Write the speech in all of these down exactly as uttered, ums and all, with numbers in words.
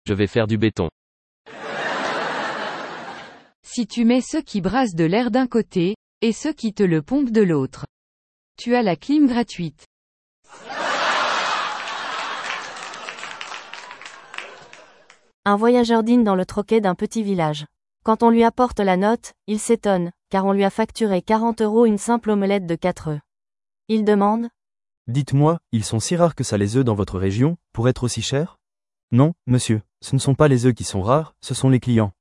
Je vais faire du béton. Si tu mets ceux qui brassent de l'air d'un côté, et ceux qui te le pompent de l'autre. Tu as la clim gratuite. Un voyageur dîne dans le troquet d'un petit village. Quand on lui apporte la note, il s'étonne, car on lui a facturé quarante euros une simple omelette de quatre œufs. Il demande : Dites-moi, ils sont si rares que ça les œufs dans votre région, pour être aussi chers ? Non, monsieur, ce ne sont pas les œufs qui sont rares, ce sont les clients.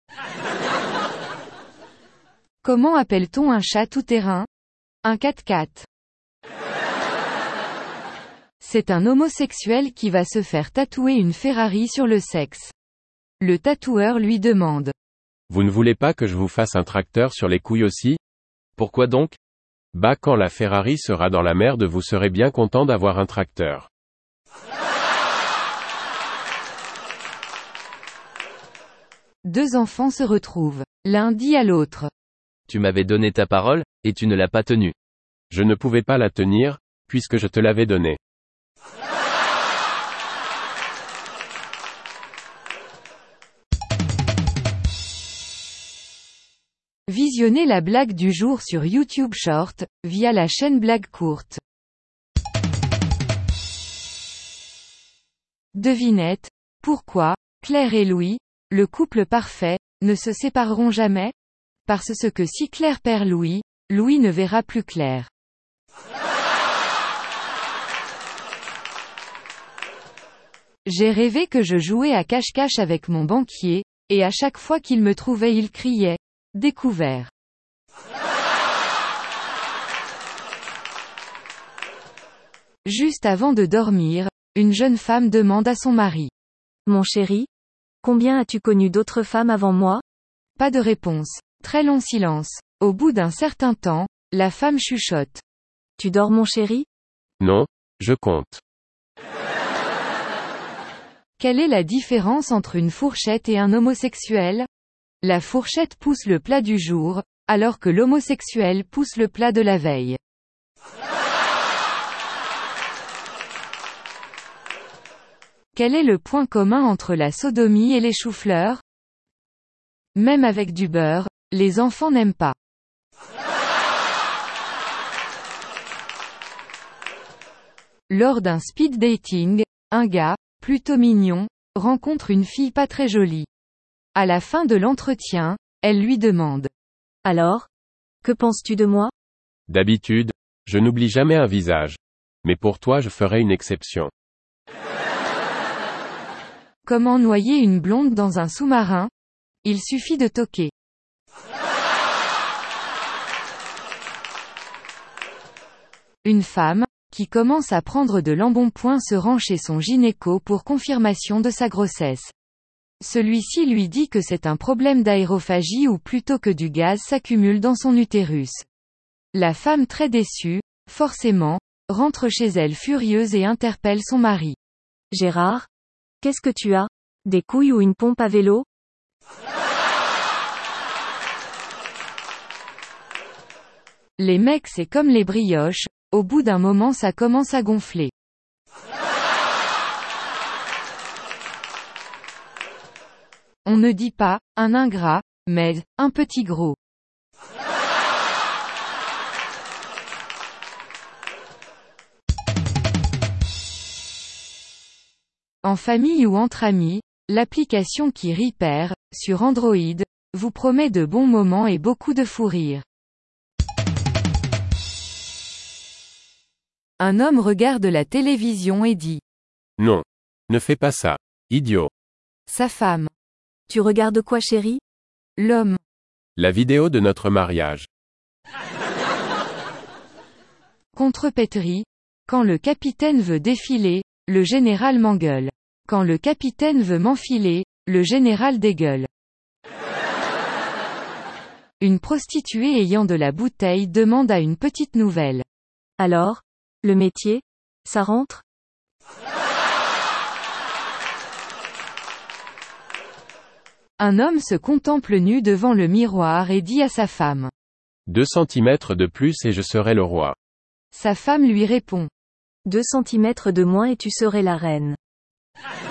Comment appelle-t-on un chat tout-terrain ? Un quatre-quatre. C'est un homosexuel qui va se faire tatouer une Ferrari sur le sexe. Le tatoueur lui demande : Vous ne voulez pas que je vous fasse un tracteur sur les couilles aussi ? Pourquoi donc ? Bah quand la Ferrari sera dans la merde vous serez bien content d'avoir un tracteur. Deux enfants se retrouvent. L'un dit à l'autre : Tu m'avais donné ta parole, et tu ne l'as pas tenue. Je ne pouvais pas la tenir, puisque je te l'avais donnée. Visionnez la blague du jour sur YouTube Short, via la chaîne Blague Courte. Devinette. Pourquoi, Claire et Louis, le couple parfait, ne se sépareront jamais ? Parce que si Claire perd Louis, Louis ne verra plus Claire. J'ai rêvé que je jouais à cache-cache avec mon banquier, et à chaque fois qu'il me trouvait il criait : découvert. Juste avant de dormir, une jeune femme demande à son mari : Mon chéri, combien as-tu connu d'autres femmes avant moi ? Pas de réponse. Très long silence. Au bout d'un certain temps, la femme chuchote : Tu dors mon chéri ? Non, je compte. Quelle est la différence entre une fourchette et un homosexuel ? La fourchette pousse le plat du jour, alors que l'homosexuel pousse le plat de la veille. Quel est le point commun entre la sodomie et les choux-fleurs ? Même avec du beurre, les enfants n'aiment pas. Lors d'un speed dating, un gars, plutôt mignon, rencontre une fille pas très jolie. À la fin de l'entretien, elle lui demande : Alors ? Que penses-tu de moi ? D'habitude, je n'oublie jamais un visage. Mais pour toi je ferai une exception. Comment noyer une blonde dans un sous-marin ? Il suffit de toquer. Une femme, qui commence à prendre de l'embonpoint se rend chez son gynéco pour confirmation de sa grossesse. Celui-ci lui dit que c'est un problème d'aérophagie ou plutôt que du gaz s'accumule dans son utérus. La femme très déçue, forcément, rentre chez elle furieuse et interpelle son mari. Gérard ? Qu'est-ce que tu as ? Des couilles ou une pompe à vélo ? Les mecs c'est comme les brioches, au bout d'un moment ça commence à gonfler. On ne dit pas, un ingrat, mais, un petit gros. En famille ou entre amis, l'application qui Repair, sur Android, vous promet de bons moments et beaucoup de fou rire. Un homme regarde la télévision et dit : Non. Ne fais pas ça. Idiot. Sa femme. Tu regardes quoi chérie ? L'homme. La vidéo de notre mariage. Contrepétrie. Quand le capitaine veut défiler, le général m'engueule. Quand le capitaine veut m'enfiler, le général dégueule. Une prostituée ayant de la bouteille demande à une petite nouvelle. Alors ? Le métier ? Ça rentre ? Un homme se contemple nu devant le miroir et dit à sa femme : Deux centimètres de plus et je serai le roi. Sa femme lui répond : Deux centimètres de moins et tu serais la reine.